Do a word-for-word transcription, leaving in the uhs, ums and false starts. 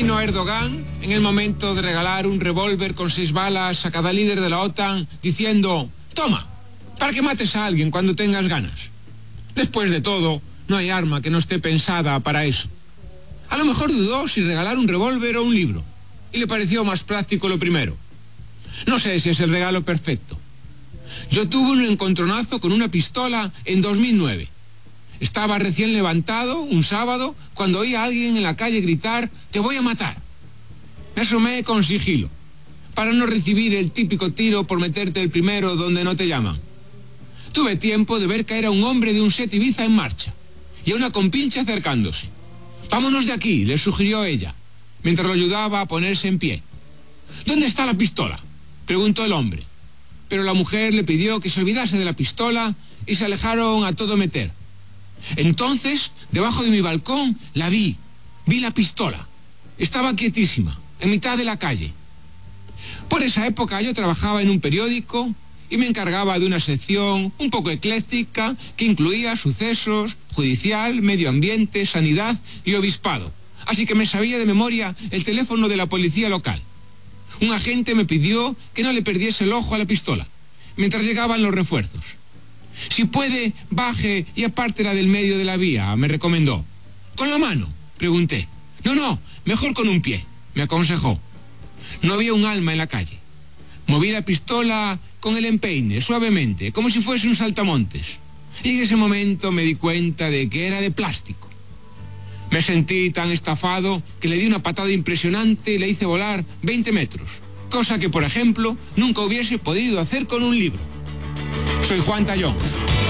vino Erdogan en el momento de regalar un revólver con seis balas a cada líder de la OTAN diciendo, toma, para que mates a alguien cuando tengas ganas. Después de todo, no hay arma que no esté pensada para eso. A lo mejor dudó si regalar un revólver o un libro, y le pareció más práctico lo primero. No sé si es el regalo perfecto. Yo tuve un encontronazo con una pistola en dos mil nueve. Estaba recién levantado un sábado cuando oí a alguien en la calle gritar, te voy a matar. Me asomé con sigilo, para no recibir el típico tiro por meterte el primero donde no te llaman. Tuve tiempo de ver caer a un hombre de un Seat Ibiza en marcha, y a una compinche acercándose. Vámonos de aquí, le sugirió ella, mientras lo ayudaba a ponerse en pie. ¿Dónde está la pistola?, preguntó el hombre. Pero la mujer le pidió que se olvidase de la pistola y se alejaron a todo meter. Entonces, debajo de mi balcón, la vi, vi la pistola. Estaba quietísima, en mitad de la calle. Por esa época yo trabajaba en un periódico y me encargaba de una sección un poco ecléctica que incluía sucesos, judicial, medio ambiente, sanidad y obispado. Así que me sabía de memoria el teléfono de la policía local. Un agente me pidió que no le perdiese el ojo a la pistola, mientras llegaban los refuerzos. Si puede, baje y apártela del medio de la vía, me recomendó. ¿Con la mano?, pregunté. No, no, mejor con un pie, me aconsejó. No había un alma en la calle. Moví la pistola con el empeine, suavemente, como si fuese un saltamontes. Y en ese momento me di cuenta de que era de plástico. Me sentí tan estafado que le di una patada impresionante y le hice volar veinte metros, cosa que, por ejemplo, nunca hubiese podido hacer con un libro. Soy Juan Tallón.